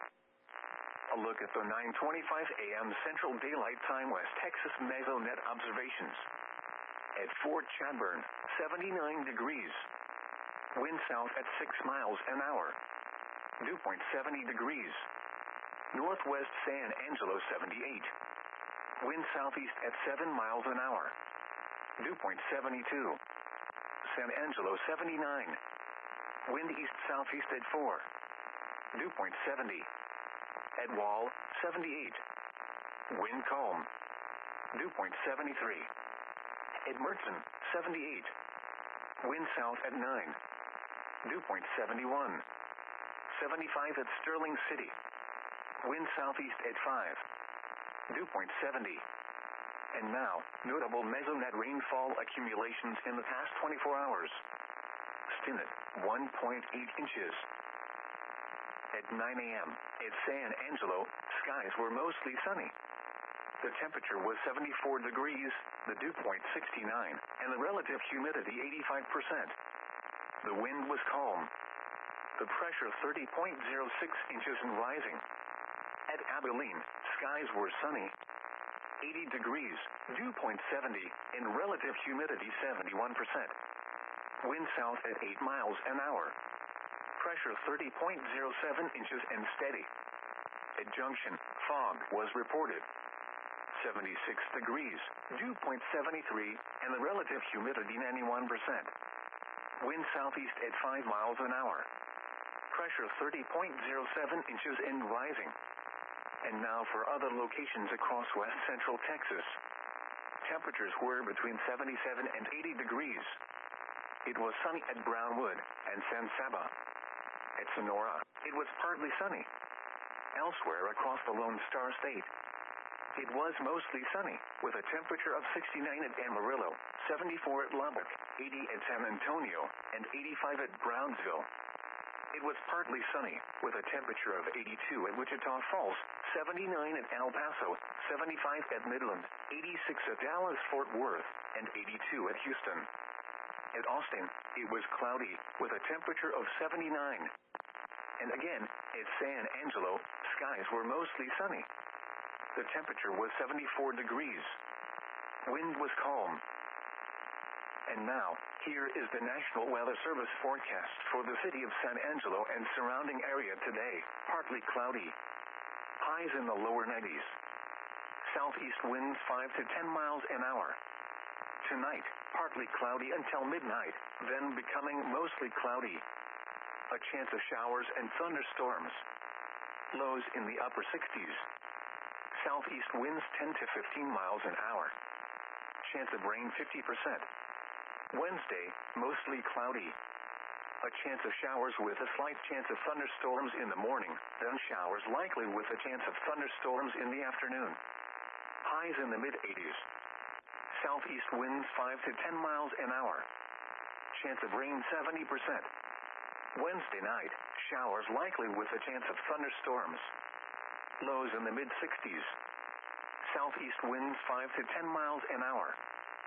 A look at the nine twenty-five a m Central Daylight Time West Texas Mesonet observations. At Fort Chadbourne, seventy-nine degrees. Wind south at six miles an hour. Dew point seventy degrees. Northwest San Angelo seventy-eight. Wind southeast at seven miles an hour. Dew point seventy-two. San Angelo seventy-nine. Wind east-southeast at four. Dew point seventy. At Wall, seventy-eight. Wind calm. Dew point seventy-three. At Mertzen, seventy-eight. Wind south at nine. Dew point seventy-one. seventy-five at Sterling City. Wind southeast at five. Dew point seventy. And now, notable mesonet rainfall accumulations in the past twenty-four hours. Stinnett, one point eight inches. At nine a m, at San Angelo, skies were mostly sunny. The temperature was seventy-four degrees, the dew point sixty-nine, and the relative humidity eighty-five percent. The wind was calm. The pressure thirty point zero six inches and rising. At Abilene, skies were sunny. eighty degrees, dew point seventy, and relative humidity seventy-one percent. Wind south at eight miles an hour. Pressure thirty point zero seven inches and steady. At Junction, fog was reported. seventy-six degrees, dew point seventy-three, and the relative humidity ninety-one percent. Wind southeast at five miles an hour. Pressure thirty point zero seven inches and rising. And now for other locations across west central Texas. Temperatures were between seventy-seven and eighty degrees. It was sunny at Brownwood and San Saba. At Sonora, it was partly sunny. Elsewhere across the Lone Star State, it was mostly sunny, with a temperature of sixty-nine at Amarillo, seventy-four at Lubbock, eighty at San Antonio, and eighty-five at Brownsville. It was partly sunny, with a temperature of eighty-two at Wichita Falls, seventy-nine at El Paso, seventy-five at Midland, eighty-six at Dallas-Fort Worth, and eighty-two at Houston. At Austin, it was cloudy, with a temperature of seventy-nine. And again, at San Angelo, skies were mostly sunny. The temperature was seventy-four degrees. Wind was calm. And now, here is the National Weather Service forecast for the city of San Angelo and surrounding area today. Partly cloudy. Highs in the lower nineties. Southeast winds five to ten miles an hour. Tonight, partly cloudy until midnight, then becoming mostly cloudy. A chance of showers and thunderstorms. Lows in the upper sixties. Southeast winds ten to fifteen miles an hour. Chance of rain fifty percent. Wednesday, mostly cloudy. A chance of showers with a slight chance of thunderstorms in the morning, then showers likely with a chance of thunderstorms in the afternoon. Highs in the mid-eighties. Southeast winds five to ten miles an hour. Chance of rain seventy percent. Wednesday night, showers likely with a chance of thunderstorms. Lows in the mid-sixties. Southeast winds five to ten miles an hour.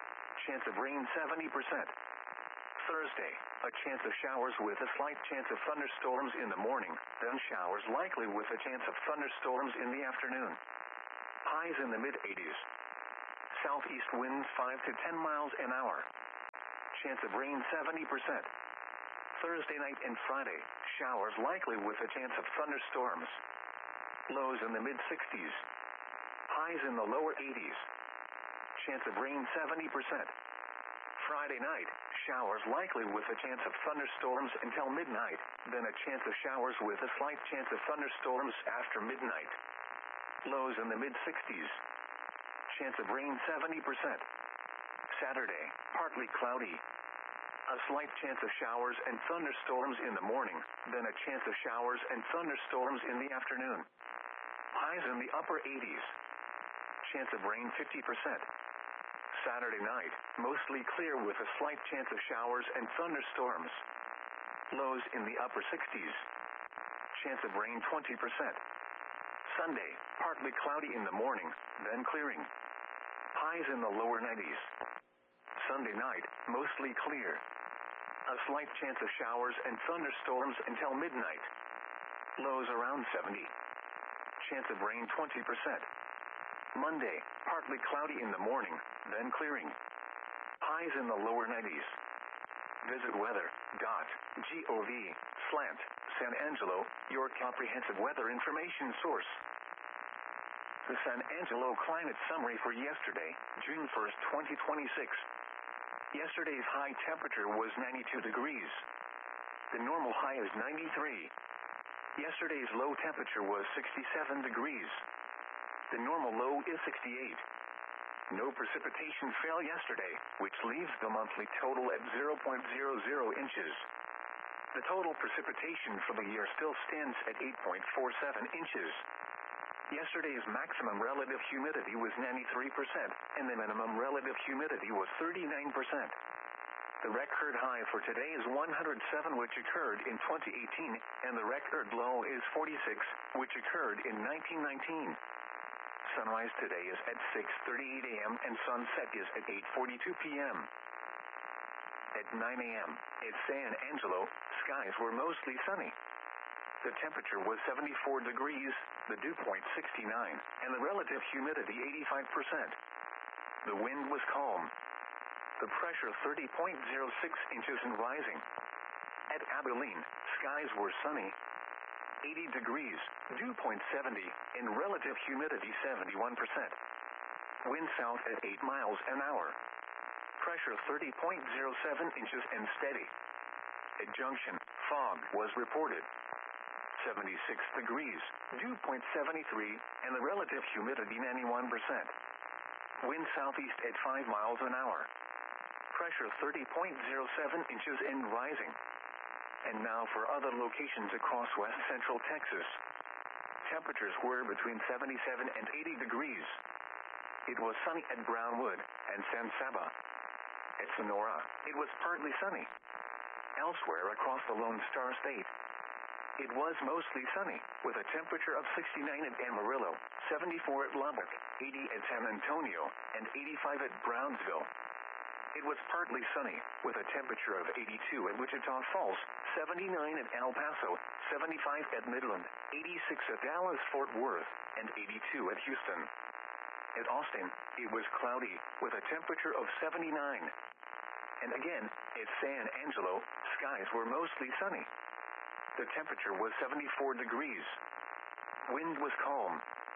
Chance of rain seventy percent. Thursday, a chance of showers with a slight chance of thunderstorms in the morning, then showers likely with a chance of thunderstorms in the afternoon. Highs in the mid eighties. Southeast winds five to ten miles an hour. Chance of rain seventy percent. Thursday night and Friday, showers likely with a chance of thunderstorms. Lows in the mid sixties. Highs in the lower eighties. Chance of rain seventy percent. Friday night, showers likely with a chance of thunderstorms until midnight, then a chance of showers with a slight chance of thunderstorms after midnight. Lows in the mid sixties. Chance of rain seventy percent. Saturday, partly cloudy. A slight chance of showers and thunderstorms in the morning, then a chance of showers and thunderstorms in the afternoon. Highs in the upper eighties. Chance of rain fifty percent. Saturday night, mostly clear with a slight chance of showers and thunderstorms. Lows in the upper sixties. Chance of rain twenty percent. Sunday, partly cloudy in the morning, then clearing. Highs in the lower nineties. Sunday night, mostly clear. A slight chance of showers and thunderstorms until midnight. Lows around seventy. Chance of rain twenty percent. Monday, partly cloudy in the morning, then clearing. Highs in the lower nineties. Visit weather dot gov slash San Angelo, your comprehensive weather information source. The San Angelo climate summary for yesterday, June first, twenty twenty-six. Yesterday's high temperature was ninety-two degrees. The normal high is ninety-three. Yesterday's low temperature was sixty-seven degrees. The normal low is sixty-eight. No precipitation fell yesterday, which leaves the monthly total at zero point zero zero inches. The total precipitation for the year still stands at eight point four seven inches. Yesterday's maximum relative humidity was ninety-three percent, and the minimum relative humidity was thirty-nine percent. The record high for today is one hundred seven, which occurred in twenty eighteen, and the record low is forty-six, which occurred in nineteen nineteen. Sunrise today is at six thirty-eight a m and sunset is at eight forty-two p m At nine a m at San Angelo, skies were mostly sunny. The temperature was seventy-four degrees, the dew point sixty-nine, and the relative humidity eighty-five percent. The wind was calm. The pressure thirty point zero six inches and rising. At Abilene, skies were sunny. eighty degrees, dew point seventy, and relative humidity seventy-one percent. Wind south at eight miles an hour. Pressure thirty point zero seven inches and steady. At Junction, fog was reported. seventy-six degrees, dew point seventy-three, and the relative humidity ninety-one percent. Wind southeast at five miles an hour. Pressure thirty point zero seven inches and rising. And now for other locations across west central Texas. Temperatures were between seventy-seven and eighty degrees. It was sunny at Brownwood and San Saba. At Sonora, it was partly sunny. Elsewhere across the Lone Star State, it was mostly sunny, with a temperature of sixty-nine at Amarillo, seventy-four at Lubbock, eighty at San Antonio, and eighty-five at Brownsville. It was partly sunny, with a temperature of eighty-two at Wichita Falls, seventy-nine at El Paso, seventy-five at Midland, eighty-six at Dallas-Fort Worth, and eighty-two at Houston. At Austin, it was cloudy, with a temperature of seventy-nine. And again, at San Angelo, skies were mostly sunny. The temperature was seventy-four degrees. Wind was calm.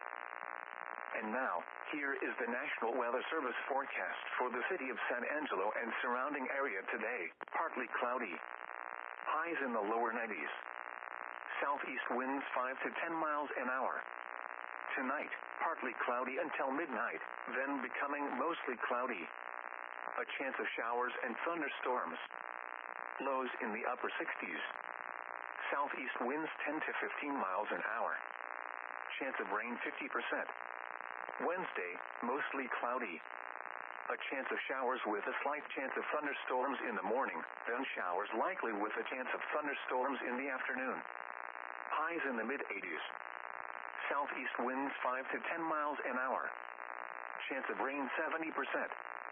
And now, here is the National Weather Service forecast for the city of San Angelo and surrounding area today. Partly cloudy. Highs in the lower nineties. Southeast winds five to ten miles an hour. Tonight, partly cloudy until midnight, then becoming mostly cloudy. A chance of showers and thunderstorms. Lows in the upper sixties. Southeast winds ten to fifteen miles an hour. Chance of rain fifty percent. Wednesday, mostly cloudy. A chance of showers with a slight chance of thunderstorms in the morning, then showers likely with a chance of thunderstorms in the afternoon. Highs in the mid eighties. Southeast winds five to ten miles an hour. Chance of rain seventy percent.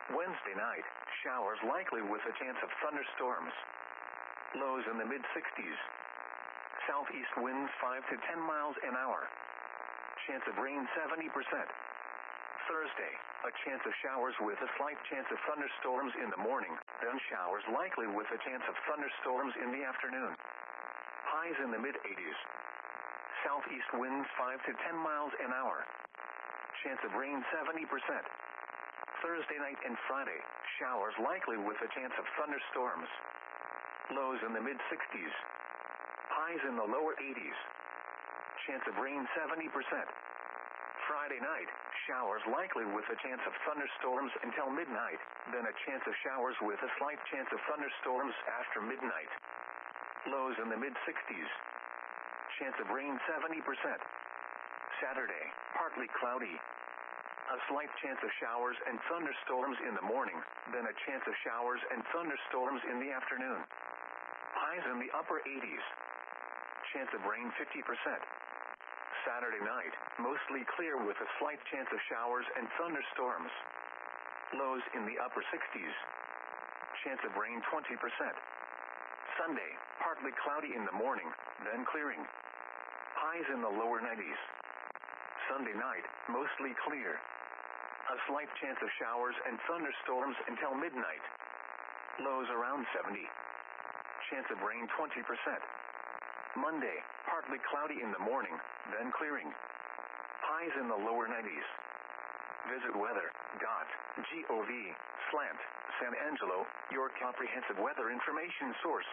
Wednesday night, showers likely with a chance of thunderstorms. Lows in the mid sixties. Southeast winds five to ten miles an hour. Chance of rain seventy percent. Thursday, a chance of showers with a slight chance of thunderstorms in the morning, then showers likely with a chance of thunderstorms in the afternoon. Highs in the mid eighties. Southeast winds five to ten miles an hour. Chance of rain seventy percent. Thursday night and Friday, showers likely with a chance of thunderstorms. Lows in the mid sixties. Highs in the lower eighties. Chance of rain seventy percent. Friday night, showers likely with a chance of thunderstorms until midnight, then a chance of showers with a slight chance of thunderstorms after midnight. Lows in the mid sixties. Chance of rain seventy percent. Saturday, partly cloudy. A slight chance of showers and thunderstorms in the morning, then a chance of showers and thunderstorms in the afternoon. Highs in the upper eighties. Chance of rain fifty percent. Saturday night, mostly clear with a slight chance of showers and thunderstorms. Lows in the upper sixties. Chance of rain twenty percent. Sunday, partly cloudy in the morning, then clearing. Highs in the lower nineties. Sunday night, mostly clear. A slight chance of showers and thunderstorms until midnight. Lows around seventy. Chance of rain twenty percent. Monday, partly cloudy in the morning, then clearing. Highs in the lower nineties. Visit weather dot gov slash San Angelo, your comprehensive weather information source.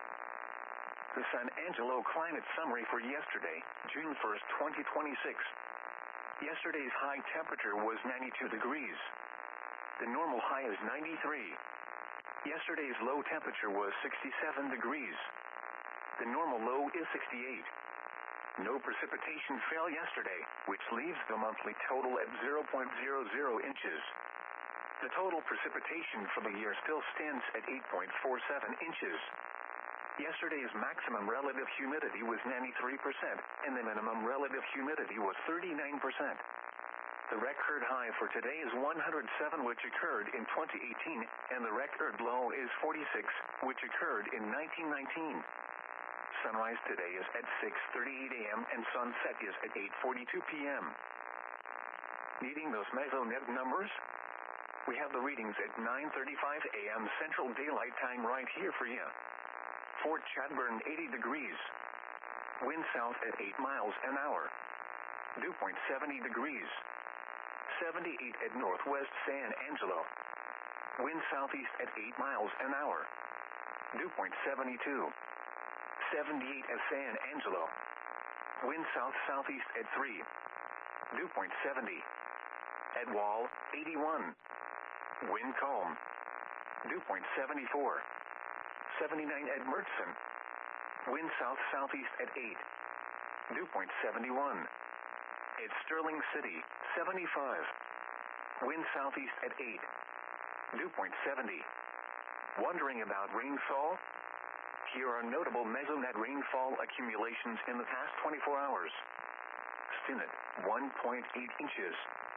The San Angelo climate summary for yesterday, June first, twenty twenty-six. Yesterday's high temperature was ninety-two degrees. The normal high is ninety-three. Yesterday's low temperature was sixty-seven degrees. The normal low is sixty-eight. No precipitation fell yesterday, which leaves the monthly total at zero point zero zero inches. The total precipitation for the year still stands at eight point four seven inches. Yesterday's maximum relative humidity was ninety-three percent, and the minimum relative humidity was thirty-nine percent. The record high for today is one hundred seven, which occurred in twenty eighteen, and the record low is forty-six, which occurred in nineteen nineteen. Sunrise today is at six thirty-eight a m and sunset is at eight forty-two p m Needing those mesonet numbers? We have the readings at nine thirty-five a m Central Daylight Time right here for you. Fort Chadbourne eighty degrees. Wind south at eight miles an hour. Dew point seventy degrees. seventy-eight at northwest San Angelo. Wind southeast at eight miles an hour. Dew point seventy-two. seventy-eight at San Angelo. Wind south-southeast at three. Dew point seventy. At Wall, eighty-one. Wind calm. Dew point seventy-four. seventy-nine at Murchison. Wind south-southeast at eight. Dew point seventy-one. At Sterling City, seventy-five. Wind southeast at eight. Dew point seventy. Wondering about rainfall? Here are notable mesonet rainfall accumulations in the past twenty-four hours. Stinnett, one point eight inches.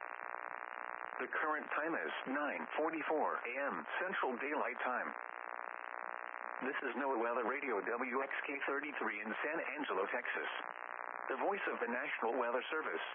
The current time is nine forty-four a m Central Daylight Time. This is NOAA Weather Radio W X K thirty-three in San Angelo, Texas. The voice of the National Weather Service.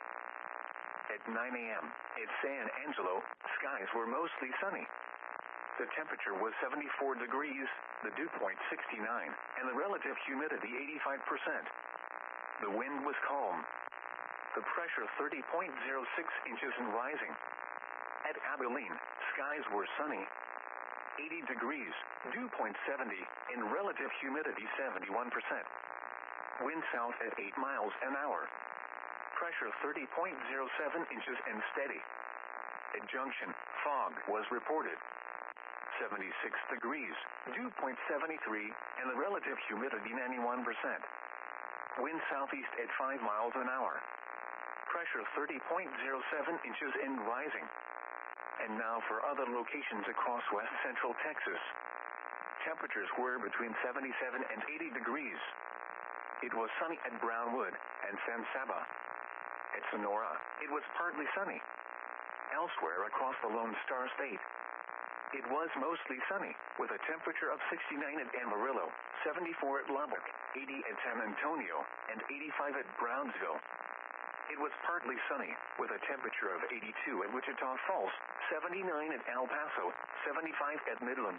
At nine a m at San Angelo, skies were mostly sunny. The temperature was seventy-four degrees, the dew point sixty-nine, and the relative humidity eighty-five percent. The wind was calm. The pressure thirty point zero six inches and rising. At Abilene, skies were sunny. eighty degrees, dew point seventy, and relative humidity seventy-one percent. Wind south at eight miles an hour. Pressure thirty point zero seven inches and steady. At Junction, fog was reported. seventy-six degrees, dew point seventy-three, and the relative humidity ninety-one percent. Wind southeast at five miles an hour. Pressure thirty point zero seven inches and rising. And now for other locations across west central Texas. Temperatures were between seventy-seven and eighty degrees. It was sunny at Brownwood and San Saba. At Sonora, it was partly sunny. elsewhere across the Lone Star State. It was mostly sunny, with a temperature of sixty-nine at Amarillo, seventy-four at Lubbock, eighty at San Antonio, and eighty-five at Brownsville. It was partly sunny, with a temperature of eighty-two at Wichita Falls, seventy-nine at El Paso, seventy-five at Midland,